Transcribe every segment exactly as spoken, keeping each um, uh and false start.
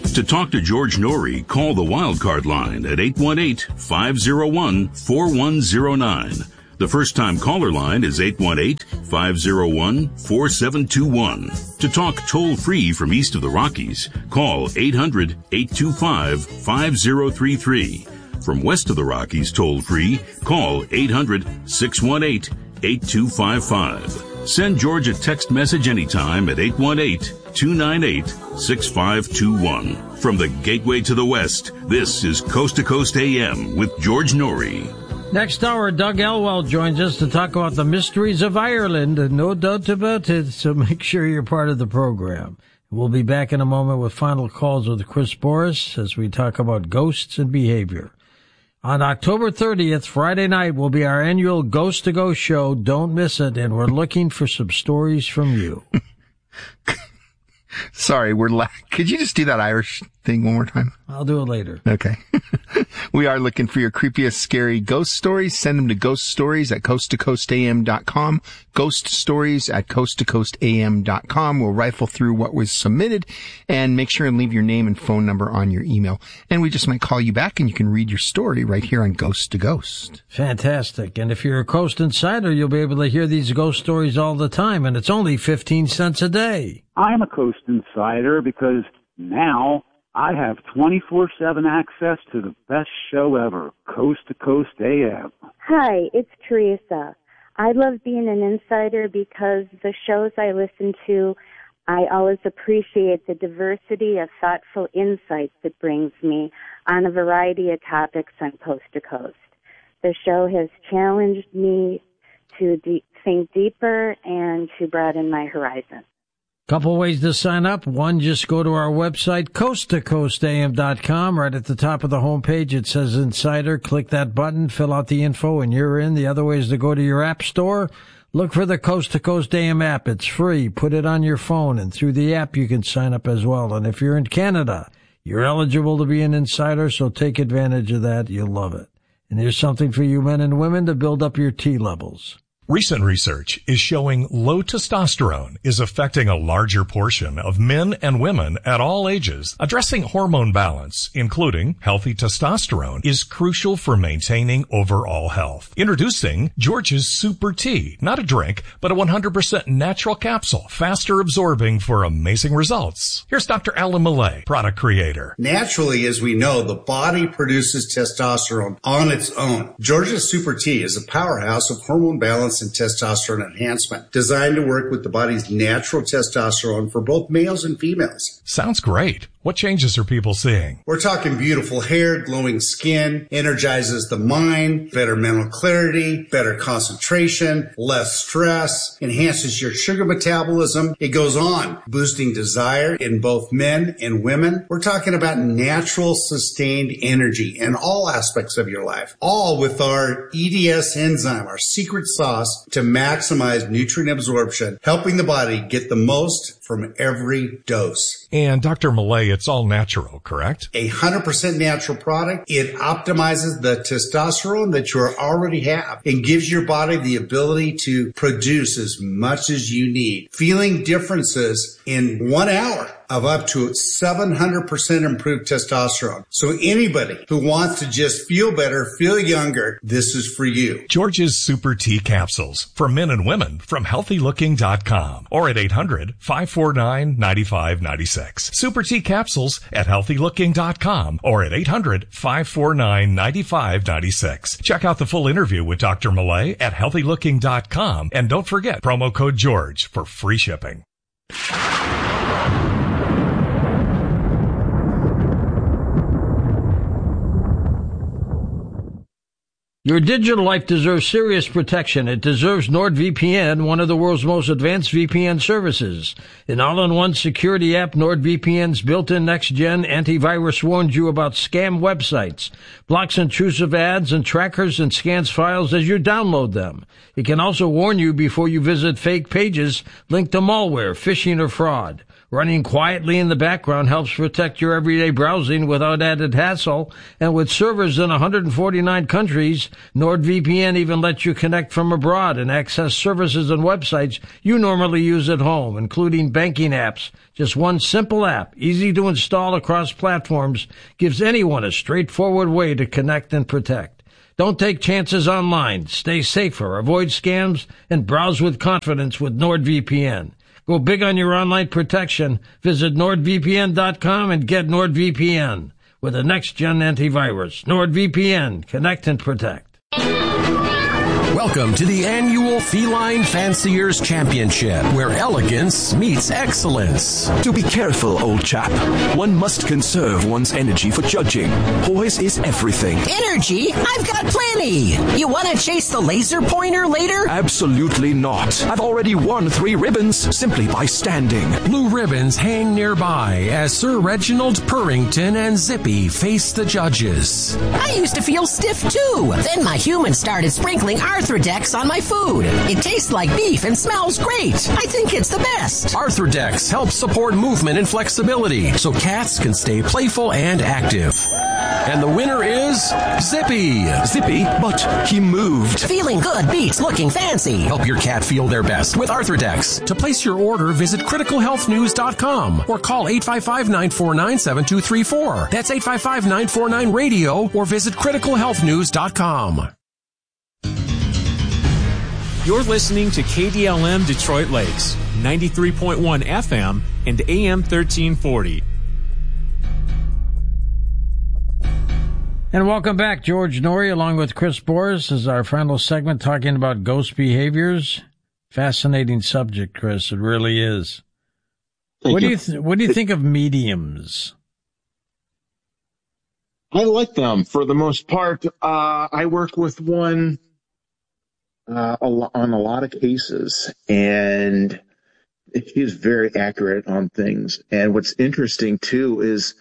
To talk to George Norrie, call the Wildcard line at eight one eight, five oh one, four one oh nine. The first-time caller line is eight one eight, five oh one, four seven two one. To talk toll-free from east of the Rockies, call eight hundred, eight two five, five oh three three. From west of the Rockies toll-free, call eight hundred, six one eight, eight two five five. Send George a text message anytime at eight one eight, two nine eight, six five two one. From the gateway to the west, this is Coast to Coast A M with George Norrie. Next hour, Doug Elwell joins us to talk about the mysteries of Ireland, and no doubt about it, so make sure you're part of the program. We'll be back in a moment with final calls with Chris Boris as we talk about ghosts and behavior. On October thirtieth, Friday night, will be our annual Ghost to Ghost show. Don't miss it, and we're looking for some stories from you. Sorry, we're la- could you just do that Irish thing one more time? I'll do it later. Okay. We are looking for your creepiest, scary ghost stories. Send them to ghost stories at coast to coast a m dot com. Ghost stories at coast to coast a m dot com. We'll rifle through what was submitted and make sure and leave your name and phone number on your email. And we just might call you back and you can read your story right here on Ghost to Ghost. Fantastic. And if you're a Coast Insider, you'll be able to hear these ghost stories all the time, and it's only fifteen cents a day. I'm a Coast Insider because now I have twenty-four seven access to the best show ever, Coast to Coast A M. Hi, it's Teresa. I love being an insider because the shows I listen to, I always appreciate the diversity of thoughtful insights it brings me on a variety of topics on Coast to Coast. The show has challenged me to de- think deeper and to broaden my horizon. Couple ways to sign up. One, just go to our website, coast to coast a m dot com. Right at the top of the homepage, it says Insider. Click that button, fill out the info, and you're in. The other way is to go to your app store. Look for the Coast to Coast A M app. It's free. Put it on your phone, and through the app, you can sign up as well. And if you're in Canada, you're eligible to be an insider, so take advantage of that. You'll love it. And here's something for you men and women to build up your T levels. Recent research is showing low testosterone is affecting a larger portion of men and women at all ages. Addressing hormone balance, including healthy testosterone, is crucial for maintaining overall health. Introducing George's Super Tea. Not a drink, but a one hundred percent natural capsule, faster absorbing for amazing results. Here's Doctor Alan Millay, product creator. Naturally, as we know, the body produces testosterone on its own. George's Super Tea is a powerhouse of hormone balance and testosterone enhancement, designed to work with the body's natural testosterone for both males and females. Sounds great. What changes are people seeing? We're talking beautiful hair, glowing skin, energizes the mind, better mental clarity, better concentration, less stress, enhances your sugar metabolism. It goes on, boosting desire in both men and women. We're talking about natural, sustained energy in all aspects of your life, all with our E D S enzyme, our secret sauce to maximize nutrient absorption, helping the body get the most from every dose. And Doctor Millay, it's all natural, correct? A one hundred percent natural product. It optimizes the testosterone that you already have and gives your body the ability to produce as much as you need, feeling differences in one hour of up to seven hundred percent improved testosterone. So anybody who wants to just feel better, feel younger, this is for you. George's Super Tea Capsules for men and women from healthy looking dot com or at eight hundred, five four nine, nine five nine six. Super Tea Capsules at healthy looking dot com or at eight hundred, five four nine, nine five nine six. Check out the full interview with Doctor Millay at healthy looking dot com and don't forget promo code George for free shipping. Your digital life deserves serious protection. It deserves NordVPN, one of the world's most advanced V P N services. An all-in-one security app, NordVPN's built-in next-gen antivirus warns you about scam websites, blocks intrusive ads and trackers, and scans files as you download them. It can also warn you before you visit fake pages linked to malware, phishing, or fraud. Running quietly in the background helps protect your everyday browsing without added hassle. And with servers in one hundred forty-nine countries, NordVPN even lets you connect from abroad and access services and websites you normally use at home, including banking apps. Just one simple app, easy to install across platforms, gives anyone a straightforward way to connect and protect. Don't take chances online. Stay safer, avoid scams, and browse with confidence with NordVPN. Go big on your online protection. Visit nord v p n dot com and get NordVPN with a next-gen antivirus. NordVPN. Connect and protect. Welcome to the annual Feline Fanciers Championship, where elegance meets excellence. Do be careful, old chap. One must conserve one's energy for judging. Poise is everything. Energy? I've got plenty. You want to chase the laser pointer later? Absolutely not. I've already won three ribbons simply by standing. Blue ribbons hang nearby as Sir Reginald Purrington and Zippy face the judges. I used to feel stiff too. Then my human started sprinkling Arthrodex on my food. It tastes like beef and smells great. I think it's the best. Arthrodex helps support movement and flexibility so cats can stay playful and active. And the winner is Zippy. Zippy, but he moved. Feeling good beats looking fancy. Help your cat feel their best with Arthrodex. To place your order, visit critical health news dot com or call eight five five, nine four nine, seven two three four. That's eight five five, nine four nine, radio or visit critical health news dot com. You're listening to K D L M Detroit Lakes, ninety-three point one F M and A M thirteen forty. And welcome back. George Noory along with Chris Boris is our final segment talking about ghost behaviors. Fascinating subject, Chris. It really is. Thank what you. do you th- what do you think of mediums? I like them for the most part. Uh, I work with one uh, a lo- on a lot of cases, and she's very accurate on things. And what's interesting too is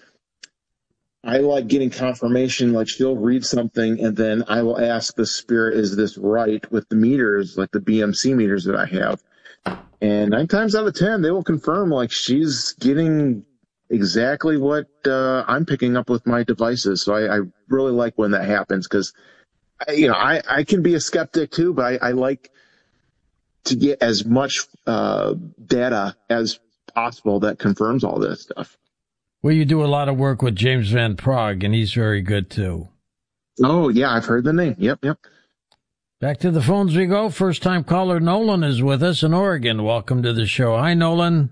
I like getting confirmation. Like she'll read something, and then I will ask the spirit, "Is this right?" With the meters, like the B M C meters that I have, and nine times out of ten, they will confirm like she's getting exactly what uh, I'm picking up with my devices. So I, I really like when that happens because, you know, I, I can be a skeptic too, but I, I like to get as much uh, data as possible that confirms all this stuff. Well, you do a lot of work with James Van Prague, and he's very good too. Oh, yeah, I've heard the name. Yep, yep. Back to the phones we go. First-time caller Nolan is with us in Oregon. Welcome to the show. Hi, Nolan.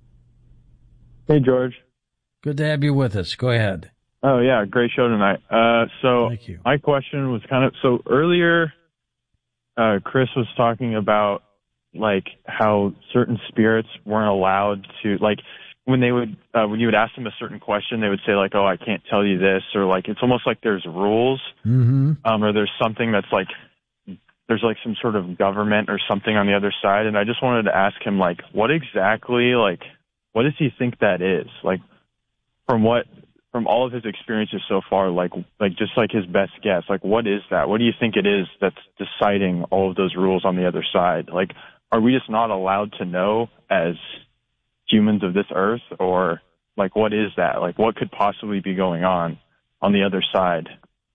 Hey, George. Good to have you with us. Go ahead. Oh, yeah, great show tonight. Uh, so Thank you. My question was kind of, so earlier, uh, Chris was talking about, like, how certain spirits weren't allowed to, like, when they would, uh, when you would ask them a certain question, they would say, like, oh, I can't tell you this, or, like, it's almost like there's rules, Mm-hmm. um, or there's something that's, like, there's, like, some sort of government or something on the other side, and I just wanted to ask him, like, what exactly, like, what does he think that is? Like, from what, from all of his experiences so far, like, like just like his best guess, like, what is that? What do you think it is that's deciding all of those rules on the other side? Like, are we just not allowed to know as humans of this earth, or like, what is that? Like, what could possibly be going on on the other side?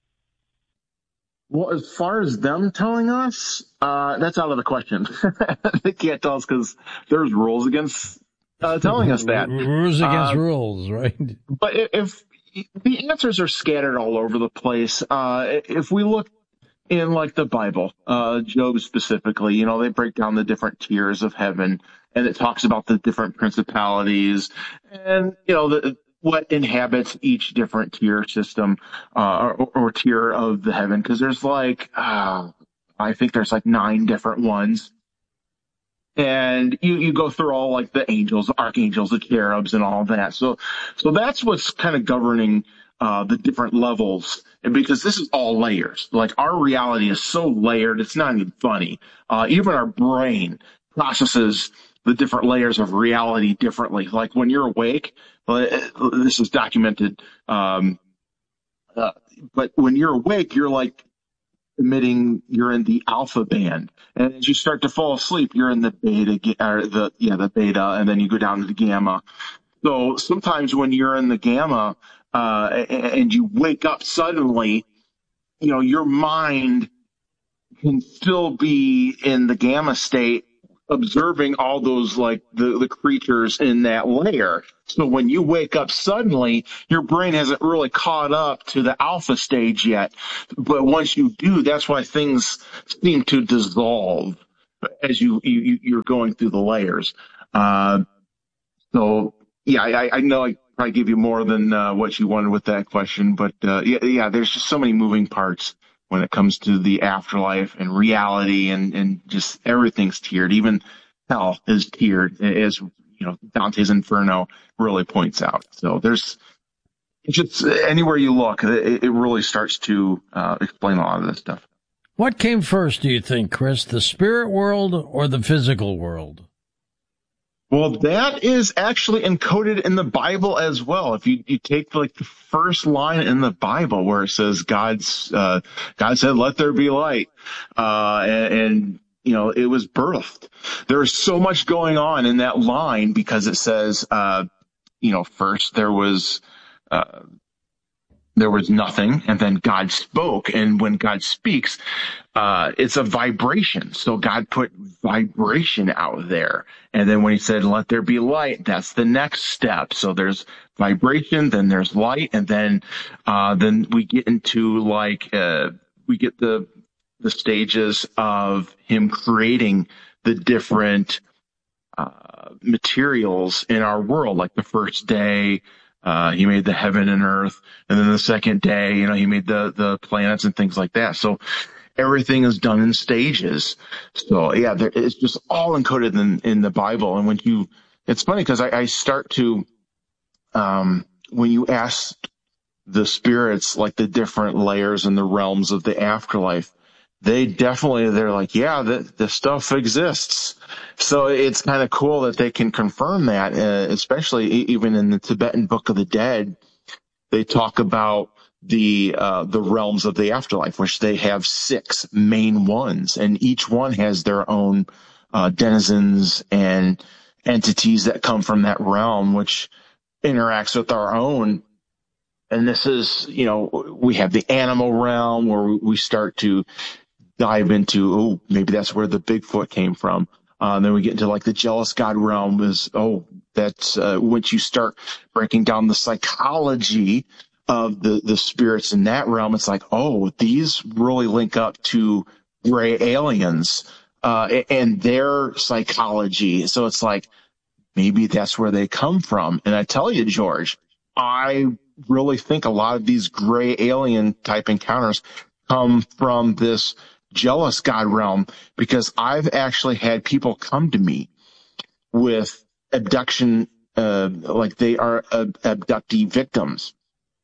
Well, as far as them telling us, uh, that's out of the question. They can't tell us because there's rules against uh, telling us that. Rules against uh, rules, right? But if, if the answers are scattered all over the place, uh, if we look in like the Bible, uh, Job specifically, you know, they break down the different tiers of heaven, and it talks about the different principalities and, you know, the, what inhabits each different tier system, uh, or, or tier of the heaven. Cause there's like, uh, I think there's like nine different ones. And you, you go through all like the angels, the archangels, the cherubs and all that. So, so that's what's kind of governing, uh, the different levels. And because this is all layers, like our reality is so layered, it's not even funny. Uh, even our brain processes the different layers of reality differently. Like when you're awake, uh, this is documented, um, uh, but when you're awake, you're like emitting, you're in the alpha band. And as you start to fall asleep, you're in the beta, or the, yeah, the beta, and then you go down to the gamma. So sometimes when you're in the gamma, uh, and you wake up suddenly, you know, your mind can still be in the gamma state, observing all those, like the, the creatures in that layer. So when you wake up suddenly, your brain hasn't really caught up to the alpha stage yet. But once you do, that's why things seem to dissolve as you, you you're going through the layers. Uh, so yeah, I, I know I probably gave you more than uh, what you wanted with that question, but uh, yeah, yeah, there's just so many moving parts when it comes to the afterlife and reality, and, and just everything's tiered. Even hell is tiered, as you know, Dante's Inferno really points out. So there's just anywhere you look, it, it really starts to uh, explain a lot of this stuff. What came first, do you think, Chris, the spirit world or the physical world? Well, that is actually encoded in the Bible as well. If you, you take like the first line in the Bible where it says God's, uh, God said, let there be light. Uh, and, and, you know, it was birthed. There is so much going on in that line because it says, uh, you know, first there was, uh, there was nothing, and then God spoke. And when God speaks, uh, it's a vibration. So God put vibration out there. And then when he said, let there be light, that's the next step. So there's vibration, then there's light, and then, uh, then we get into like, uh, we get the, the stages of him creating the different, uh, materials in our world. Like the first day, Uh, he made the heaven and earth. And then the second day, you know, he made the, the planets and things like that. So everything is done in stages. So yeah, there, it's just all encoded in, in the Bible. And when you, it's funny because I, I start to, um, when you ask the spirits, like the different layers and the realms of the afterlife, they definitely, they're like, yeah, the, the stuff exists. So it's kind of cool that they can confirm that, uh, especially even in the Tibetan Book of the Dead, they talk about the, uh, the realms of the afterlife, which they have six main ones, and each one has their own, uh, denizens and entities that come from that realm, which interacts with our own. And this is, you know, we have the animal realm where we start to dive into, oh, maybe that's where the Bigfoot came from. Uh, then we get into like the jealous God realm is, oh, that's, uh, once you start breaking down the psychology of the, the spirits in that realm, it's like, oh, these really link up to gray aliens, uh, and their psychology. So it's like, maybe that's where they come from. And I tell you, George, I really think a lot of these gray alien type encounters come from this jealous God realm, because I've actually had people come to me with abduction, uh, like they are uh, abductee victims,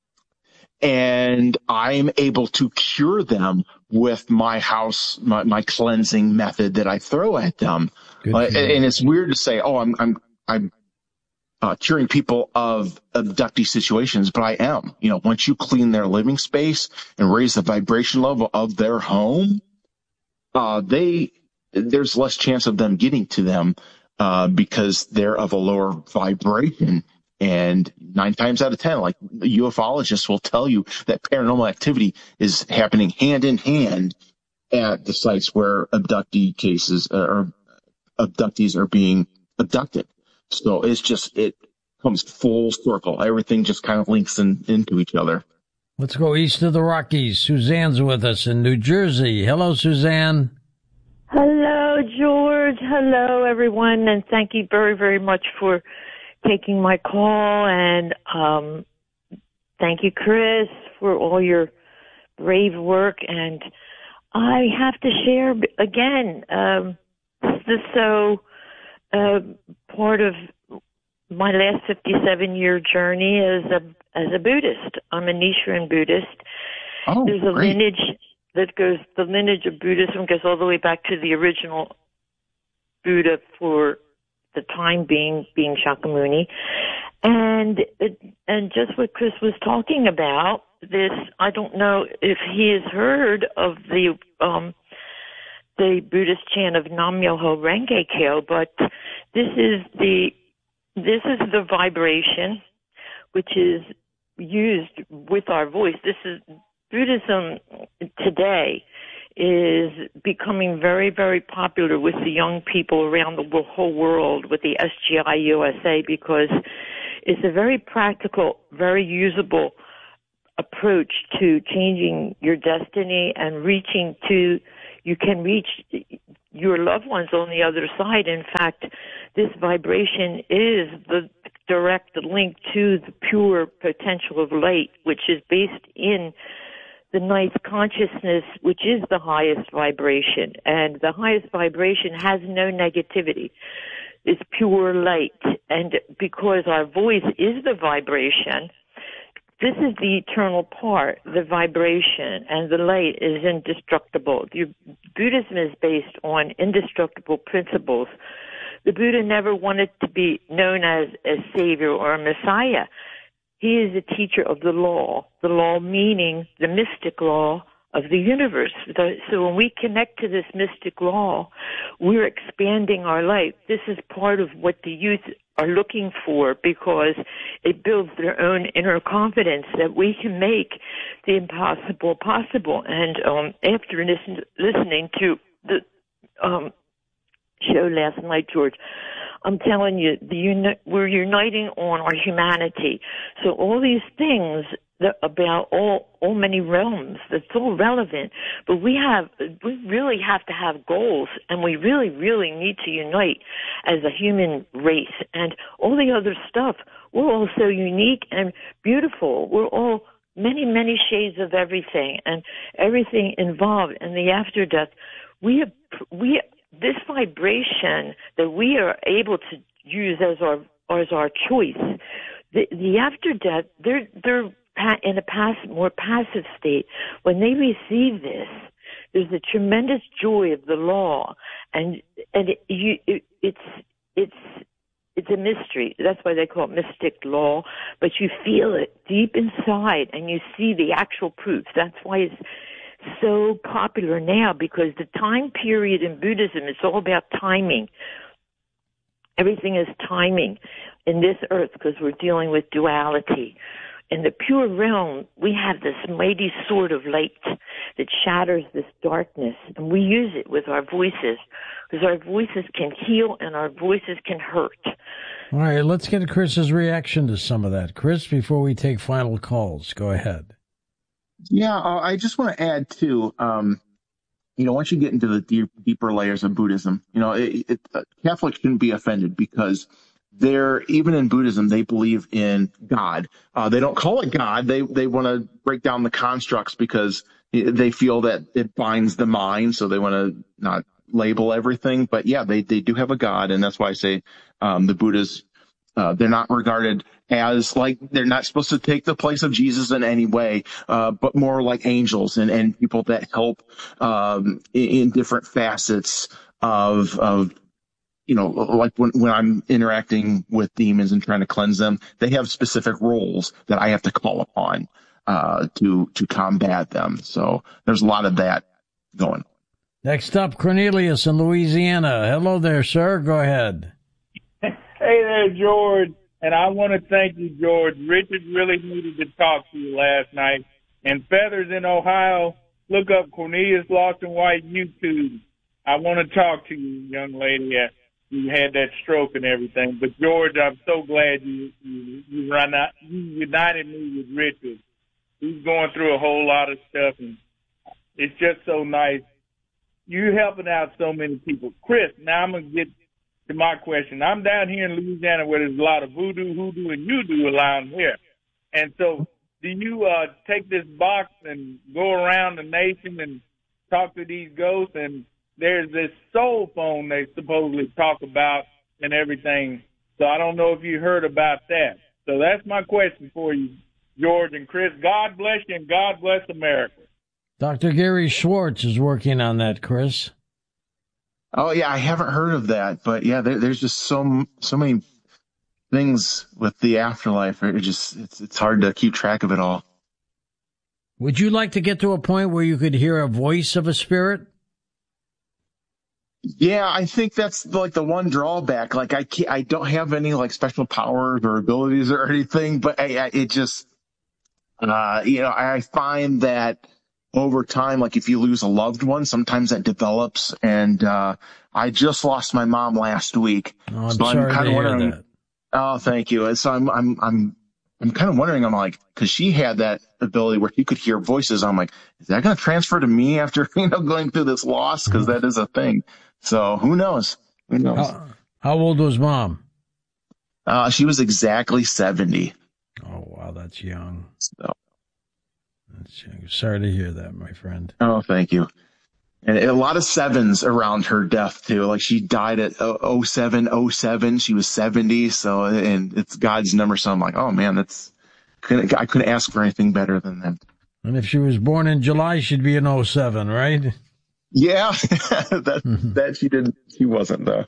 and I'm able to cure them with my house, my, my cleansing method that I throw at them. Uh, and, and it's weird to say, oh, I'm, I'm, I'm, uh, curing people of abductee situations, but I am. You know, once you clean their living space and raise the vibration level of their home, Uh, they, there's less chance of them getting to them, uh, because they're of a lower vibration. And nine times out of ten, like ufologists will tell you that paranormal activity is happening hand in hand at the sites where abductee cases or abductees are being abducted. So it's just, it comes full circle. Everything just kind of links in, into each other. Let's go east of the Rockies. Suzanne's with us in New Jersey. Hello, Suzanne. Hello, George. Hello, everyone. And thank you very, very much for taking my call. And um, thank you, Chris, for all your brave work. And I have to share again, um, this is so uh, part of my last fifty-seven year journey as a as a Buddhist. I'm a Nichiren Buddhist. Oh, There's a great. lineage that goes, the lineage of Buddhism goes all the way back to the original Buddha for the time being, being Shakyamuni. And, it, and just what Chris was talking about, this. I don't know if he has heard of the um, the Buddhist chant of Nam Myoho Renge Kyo, but this is the this is the vibration which is used with our voice. This is Buddhism today is becoming very, very popular with the young people around the whole world with the S G I U S A because it's a very practical, very usable approach to changing your destiny and reaching to, you can reach your loved ones on the other side. In fact, this vibration is the direct link to the pure potential of light, which is based in the ninth consciousness, which is the highest vibration. And the highest vibration has no negativity. It's pure light. And because our voice is the vibration, this is the eternal part, the vibration, and the light is indestructible. Buddhism is based on indestructible principles. The Buddha never wanted to be known as a savior or a messiah. He is a teacher of the law, the law meaning the mystic law of the universe. So when we connect to this mystic law, we're expanding our life. This is part of what the youth are looking for because it builds their own inner confidence that we can make the impossible possible. And um, after listen, listening to the um, show last night, George, I'm telling you, the uni- we're uniting on our humanity. So all these things that about all all many realms, that's all relevant. But we have we really have to have goals, and we really, really need to unite as a human race. And all the other stuff, we're all so unique and beautiful. We're all many, many shades of everything, and everything involved in the after death. We have, we this vibration that we are able to use as our as our choice. The, the after death, they're they're in a pass, more passive state. When they receive this, there's a tremendous joy of the law, and and it, you, it, it's it's it's a mystery. That's why they call it mystic law. But you feel it deep inside, and you see the actual proof. That's why it's so popular now, because the time period in Buddhism is all about timing. Everything is timing in this earth because we're dealing with duality. In the pure realm, we have this mighty sword of light that shatters this darkness, and we use it with our voices because our voices can heal and our voices can hurt. All right, let's get Chris's reaction to some of that. Chris, before we take final calls, go ahead. Yeah, uh, I just want to add, too, um, you know, once you get into the deep, deeper layers of Buddhism, you know, it, it, uh, Catholics shouldn't be offended because they're, even in Buddhism, they believe in God. Uh, they don't call it God. They, they want to break down the constructs because they feel that it binds the mind, so they want to not label everything. But yeah, they, they do have a God, and that's why I say um, the Buddhists, uh, they're not regarded as like, they're not supposed to take the place of Jesus in any way, uh, but more like angels and, and people that help um, in, in different facets of, of, you know, like when, when I'm interacting with demons and trying to cleanse them, they have specific roles that I have to call upon uh, to to combat them. So there's a lot of that going. Next up, Cornelius in Louisiana. Hello there, sir. Go ahead. Hey there, George. And I want to thank you, George. Richard really needed to talk to you last night. And Feathers in Ohio, look up Cornelius Lawson White YouTube. I want to talk to you, young lady. You had that stroke and everything. But, George, I'm so glad you you, you, run out, you united me with Richard. He's going through a whole lot of stuff, and it's just so nice. You're helping out so many people. Chris, now I'm going to get to my question. I'm down here in Louisiana where there's a lot of voodoo, hoodoo, and you-do around here. And so do you uh, take this box and go around the nation and talk to these ghosts? And there's this soul phone they supposedly talk about and everything. So I don't know if you heard about that. So that's my question for you, George and Chris. God bless you, and God bless America. Doctor Gary Schwartz is working on that, Chris. Oh, yeah, I haven't heard of that. But, yeah, there, there's just so so many things with the afterlife. It just it's, it's hard to keep track of it all. Would you like to get to a point where you could hear a voice of a spirit? Yeah, I think that's like the one drawback. Like I can't, I don't have any like special powers or abilities or anything, but I, I, it just, uh, you know, I find that over time, like if you lose a loved one, sometimes that develops. And, uh, I just lost my mom last week. Oh, I'm so sorry I'm kind to of hear wondering. that. Oh, thank you. And so I'm, I'm, I'm, I'm kind of wondering, I'm like, cause she had that ability where she could hear voices. I'm like, is that going to transfer to me after, you know, going through this loss? Cause that is a thing. So who knows? Who knows? How, how old was Mom? Uh, she was exactly seventy. Oh, wow. That's young. So. That's young. Sorry to hear that, my friend. Oh, thank you. And a lot of sevens around her death too. Like she died at oh seven oh seven. She was seventy. So, and it's God's number. So I'm like, oh man, that's, couldn't, I couldn't ask for anything better than that. And if she was born in July, she'd be in oh seven, right? Yeah. that, mm-hmm. that she didn't, she wasn't though.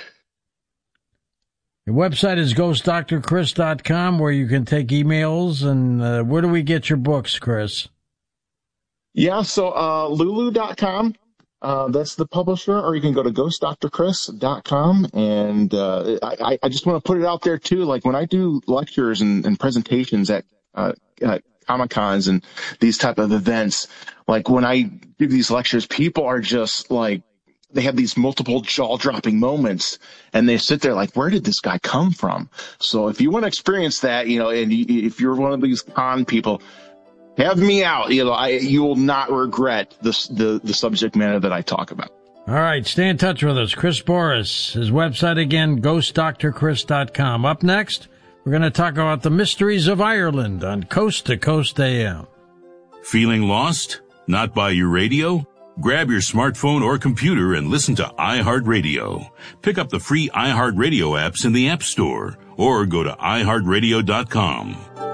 Your website is ghost doctor chris dot com, where you can take emails. And uh, where do we get your books, Chris? Yeah. So, uh, lulu dot com. Uh, that's the publisher, or you can go to ghost doctor chris dot com. And, uh, I, I just want to put it out there too. Like when I do lectures and, and presentations at, uh, at Comic-Cons and these type of events, like when I give these lectures, people are just like, they have these multiple jaw-dropping moments, and they sit there like, where did this guy come from? So if you want to experience that, you know, and if you're one of these con people, have me out. You know, I, you will not regret this, the, the subject matter that I talk about. All right. Stay in touch with us. Chris Boris, his website again, ghost doctor chris dot com. Up next, we're going to talk about the mysteries of Ireland on Coast to Coast A M. Feeling lost? Not by your radio? Grab your smartphone or computer and listen to iHeartRadio. Pick up the free iHeartRadio apps in the App Store or go to i heart radio dot com.